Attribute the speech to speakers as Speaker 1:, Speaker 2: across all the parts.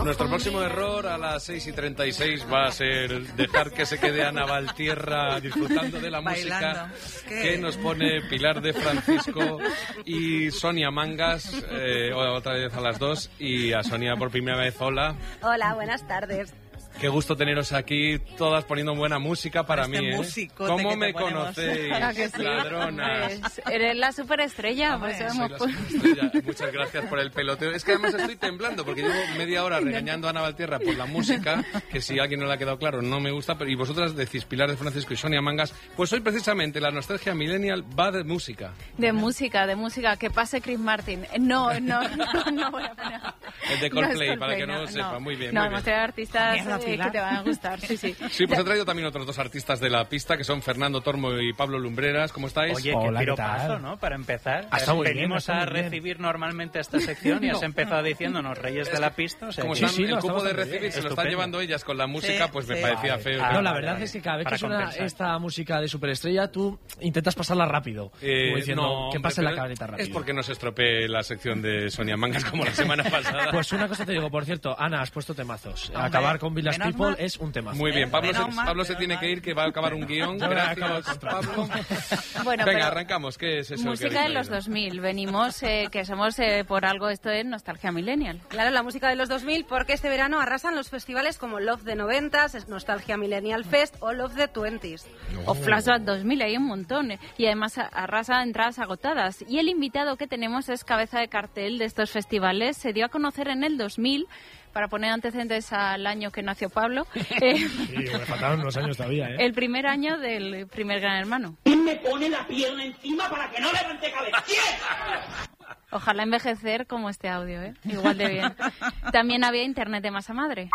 Speaker 1: Nuestro próximo error a las 6:36 va a ser dejar que se quede Ana Valtierra disfrutando de la música que nos pone Pilar de Francisco y Sonia Mangas, otra vez a las 2, y a Sonia por primera vez. Hola.
Speaker 2: Hola, buenas tardes.
Speaker 1: Qué gusto teneros aquí, todas poniendo buena música para mí, ¿eh? ¿Cómo me conocéis, ladronas?
Speaker 3: Eres la superestrella, por eso hemos
Speaker 1: Muchas gracias por el peloteo. Es que además estoy temblando, porque llevo media hora regañando a Ana Valtierra por la música, que si a alguien no le ha quedado claro, no me gusta, pero y vosotras decís Pilar de Francisco y Sonia Mangas, pues hoy precisamente la nostalgia millennial va de música.
Speaker 3: De música, que pase Chris Martin. No voy a poner.
Speaker 1: El de Coldplay, para que no lo sepa, muy bien.
Speaker 3: No, hemos traído artistas que te van a gustar, sí.
Speaker 1: Sí, pues he traído también otros dos artistas de la pista, que son Fernando Tormo y Pablo Lumbreras. ¿Cómo estáis?
Speaker 4: Oye,
Speaker 5: hola,
Speaker 4: qué
Speaker 5: tal?
Speaker 4: paso, ¿no? Para empezar.
Speaker 5: Venimos
Speaker 4: a recibir normalmente esta sección y has empezado diciéndonos Reyes de la Pista. O sea,
Speaker 1: como están el cupo de recibir, se lo están llevando ellas con la música, pues me parecía feo.
Speaker 5: No, la verdad es que cada vez que suena esta música de superestrella, tú intentas pasarla rápido. Como diciendo, que pase la cabreta rápido.
Speaker 1: Es porque no se estropee la sección de Sonia Mangas como la semana pasada.
Speaker 5: Pues una cosa te digo, por cierto, Ana, has puesto temazos. Acabar con Village People es un temazo.
Speaker 1: Muy bien, Pablo se tiene que ir, que va a acabar un guión. Gracias, Pablo.
Speaker 3: Bueno,
Speaker 1: venga, arrancamos. ¿Qué es eso?
Speaker 3: Música de los 2000. Venimos, que somos por algo, esto es nostalgia millennial.
Speaker 2: Claro, la música de los 2000, porque este verano arrasan los festivales como Love the 90s, Nostalgia Millennial Fest o Love the 20s.
Speaker 3: O Flashback 2000, hay un montón. Y además arrasa entradas agotadas. Y el invitado que tenemos es cabeza de cartel de estos festivales. Se dio a conocer en el 2000, para poner antecedentes al año que nació Pablo.
Speaker 5: Sí, me faltaron unos años todavía, ¿eh?
Speaker 3: El primer año del primer Gran Hermano.
Speaker 6: ¿Quién me pone la pierna encima para que no levante cabeza? ¿Quién?
Speaker 3: Ojalá envejecer como este audio, ¿eh? Igual de bien. También había internet de masa madre.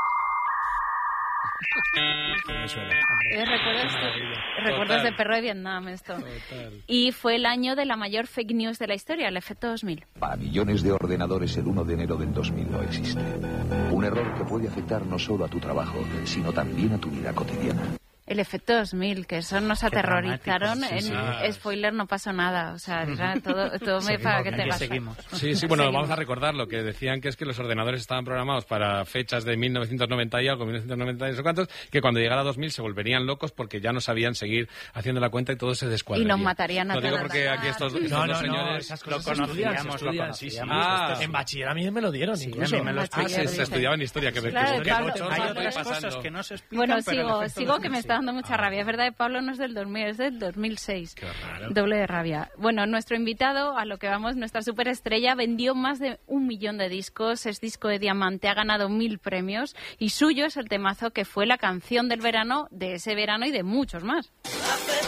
Speaker 3: Recuerdos de perro de Vietnam esto.
Speaker 1: Total.
Speaker 3: Y fue el año de la mayor fake news de la historia, el efecto 2000.
Speaker 7: Para millones de ordenadores el 1 de enero del 2000 no existe. Un error que puede afectar no solo a tu trabajo, sino también a tu vida cotidiana.
Speaker 3: El efecto 2000, que eso nos aterrorizaron.
Speaker 4: Sí.
Speaker 3: Spoiler, no pasó nada. O sea, era todo para que te gastas.
Speaker 1: Sí, bueno, vamos a recordar lo que decían, que es que los ordenadores estaban programados para fechas de 1990 y algo, 1990 y no sé cuántos, que cuando llegara 2000 se volverían locos porque ya no sabían seguir haciendo la cuenta y todo se descuadraría.
Speaker 3: Y nos matarían a
Speaker 1: todos. Lo digo
Speaker 3: todos.
Speaker 1: porque aquí estos dos señores
Speaker 5: lo conocíamos.
Speaker 1: Sí.
Speaker 5: En bachiller a mí me lo dieron, incluso.
Speaker 1: Se estudiaba en historia.
Speaker 3: Hay
Speaker 4: otras cosas que no se explican.
Speaker 3: Bueno, sigo que me está dando mucha rabia. Es verdad que Pablo no es del 2000, es del 2006.
Speaker 1: Qué raro.
Speaker 3: Doble de rabia. Bueno, nuestro invitado, a lo que vamos, nuestra superestrella, vendió más de 1 millón de discos, es disco de diamante, ha ganado 1000 premios y suyo es el temazo que fue la canción del verano, de ese verano y de muchos más.